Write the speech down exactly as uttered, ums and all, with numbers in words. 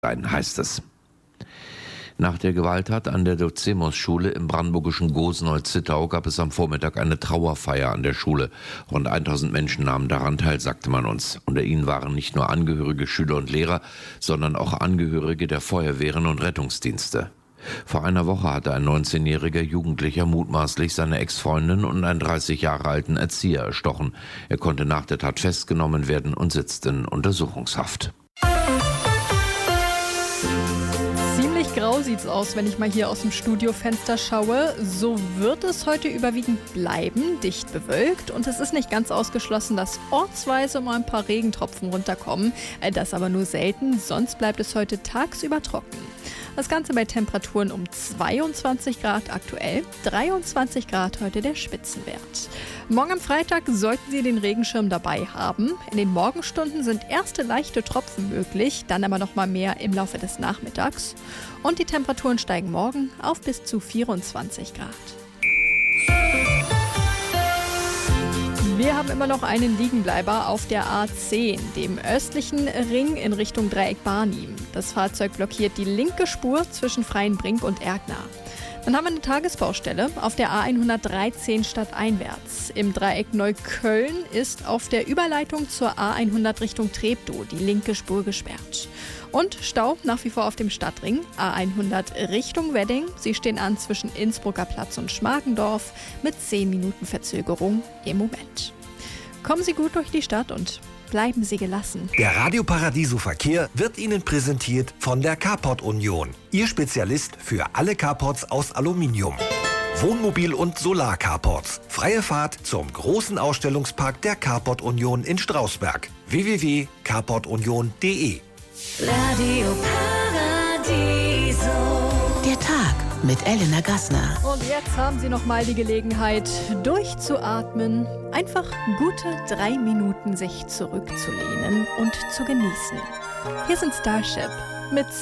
sein, heißt es. Nach der Gewalttat an der Docemus-Schule im brandenburgischen Gosnold-Zittau gab es am Vormittag eine Trauerfeier an der Schule. Rund tausend Menschen nahmen daran teil, sagte man uns. Unter ihnen waren nicht nur Angehörige, Schüler und Lehrer, sondern auch Angehörige der Feuerwehren und Rettungsdienste. Vor einer Woche hatte ein neunzehnjähriger Jugendlicher mutmaßlich seine Ex-Freundin und einen dreißig Jahre alten Erzieher erstochen. Er konnte nach der Tat festgenommen werden und sitzt in Untersuchungshaft. Ziemlich grau sieht's aus, wenn ich mal hier aus dem Studiofenster schaue. So wird es heute überwiegend bleiben, dicht bewölkt. Und es ist nicht ganz ausgeschlossen, dass ortsweise mal ein paar Regentropfen runterkommen. Das aber nur selten, sonst bleibt es heute tagsüber trocken. Das Ganze bei Temperaturen um zweiundzwanzig Grad aktuell, dreiundzwanzig Grad heute der Spitzenwert. Morgen am Freitag sollten Sie den Regenschirm dabei haben. In den Morgenstunden sind erste leichte Tropfen möglich, dann aber noch mal mehr im Laufe des Nachmittags. Und die Temperaturen steigen morgen auf bis zu vierundzwanzig Grad. Wir haben immer noch einen Liegenbleiber auf der A zehn, dem östlichen Ring in Richtung Dreieck Barnim. Das Fahrzeug blockiert die linke Spur zwischen Freienbrink und Erkner. Dann haben wir eine Tagesbaustelle auf der A hundertdreizehn stadteinwärts. Im Dreieck Neukölln ist auf der Überleitung zur A hundert Richtung Treptow die linke Spur gesperrt. Und Stau nach wie vor auf dem Stadtring, A hundert Richtung Wedding. Sie stehen an zwischen Innsbrucker Platz und Schmargendorf mit zehn Minuten Verzögerung im Moment. Kommen Sie gut durch die Stadt und bleiben Sie gelassen. Der Radio Paradiso Verkehr wird Ihnen präsentiert von der Carport Union. Ihr Spezialist für alle Carports aus Aluminium. Wohnmobil- und Solar-Carports. Freie Fahrt zum großen Ausstellungspark der Carport Union in Strausberg. w w w punkt carport union punkt d e Radio Paradiso. Der Tag mit Elena Gassner. Und jetzt haben Sie noch mal die Gelegenheit, durchzuatmen, einfach gute drei Minuten sich zurückzulehnen und zu genießen. Hier sind Starship mit